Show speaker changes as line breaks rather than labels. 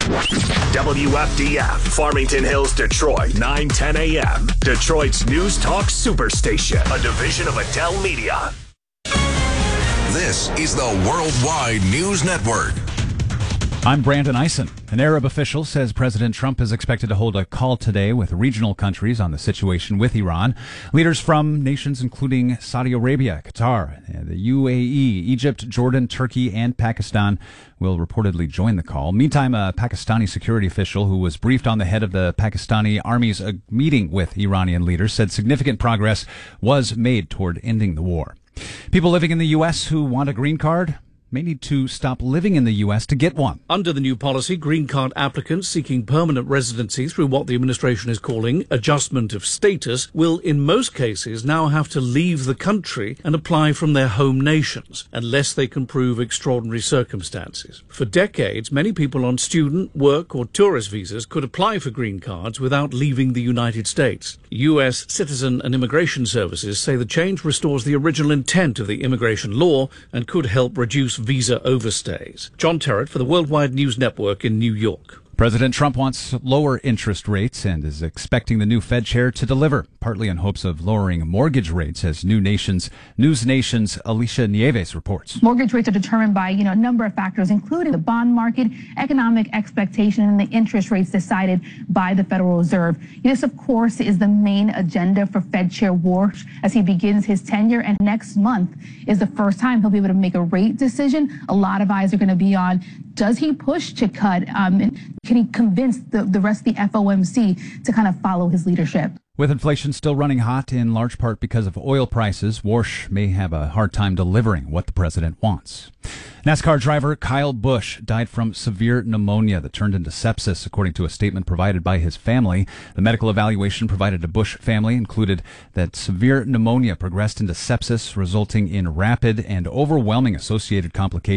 WFDF, Farmington Hills, Detroit, 9:10 a.m. Detroit's News Talk Superstation, a division of Adele Media.
This is the Worldwide News Network.
I'm Brandon Eisen. An Arab official says President Trump is expected to hold a call today with regional countries on the situation with Iran. Leaders from nations including Saudi Arabia, Qatar, the UAE, Egypt, Jordan, Turkey, and Pakistan will reportedly join the call. Meantime, a Pakistani security official who was briefed on the head of the Pakistani army's meeting with Iranian leaders said significant progress was made toward ending the war. People living in the U.S. who want a green card may need to stop living in the U.S. to get one.
Under the new policy, green card applicants seeking permanent residency through what the administration is calling adjustment of status will, in most cases, now have to leave the country and apply from their home nations, unless they can prove extraordinary circumstances. For decades, many people on student, work, or tourist visas could apply for green cards without leaving the United States. U.S. Citizen and Immigration Services say the change restores the original intent of the immigration law and could help reduce visa overstays. John Terrett for the Worldwide News Network in New York.
President Trump wants lower interest rates and is expecting the new Fed chair to deliver, partly in hopes of lowering mortgage rates, as News Nation's Alicia Nieves reports.
Mortgage rates are determined by, a number of factors, including the bond market, economic expectation, and the interest rates decided by the Federal Reserve. This, of course, is the main agenda for Fed Chair Warsh as he begins his tenure, and next month is the first time he'll be able to make a rate decision. A lot of eyes are going to be on, does he push to cut? Can he convince the rest of the FOMC to kind of follow his leadership?
With inflation still running hot, in large part because of oil prices, Warsh may have a hard time delivering what the president wants. NASCAR driver Kyle Busch died from severe pneumonia that turned into sepsis, according to a statement provided by his family. The medical evaluation provided to Busch family included that severe pneumonia progressed into sepsis, resulting in rapid and overwhelming associated complications